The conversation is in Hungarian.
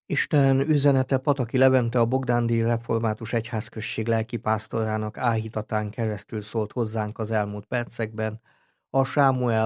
Isten üzenete Pataki Levente, a Bogdándi Református Egyházközség lelkipásztorának áhítatán keresztül szólt hozzánk az elmúlt percekben. A Sámuel